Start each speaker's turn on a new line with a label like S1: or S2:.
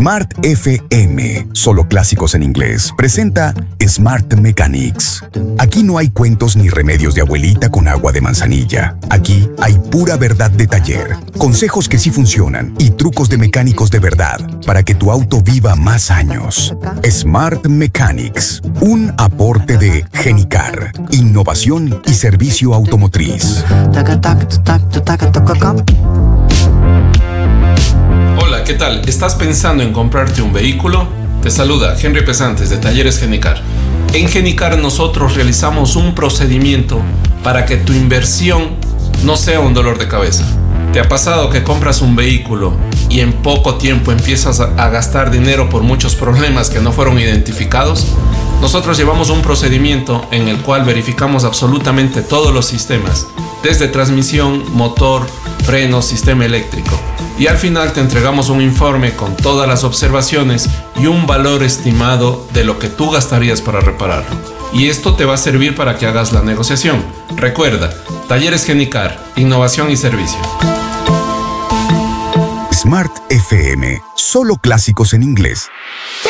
S1: Smart FM, solo clásicos en inglés, presenta Smart Mechanics. Aquí no hay cuentos ni remedios de abuelita con agua de manzanilla. Aquí hay pura verdad de taller, consejos que sí funcionan y trucos de mecánicos de verdad para que tu auto viva más años. Smart Mechanics, un aporte de Genicar, innovación y servicio automotriz.
S2: Hola, ¿qué tal? ¿Estás pensando en comprarte un vehículo? Te saluda Henry Pesantes de Talleres Genicar. En Genicar nosotros realizamos un procedimiento para que tu inversión no sea un dolor de cabeza. ¿Te ha pasado que compras un vehículo y en poco tiempo empiezas a gastar dinero por muchos problemas que no fueron identificados? Nosotros llevamos un procedimiento en el cual verificamos absolutamente todos los sistemas, desde transmisión, motor, frenos, sistema eléctrico. Y al final te entregamos un informe con todas las observaciones y un valor estimado de lo que tú gastarías para repararlo. Y esto te va a servir para que hagas la negociación. Recuerda, Talleres Genicar, innovación y servicio.
S1: Smart FM, solo clásicos en inglés.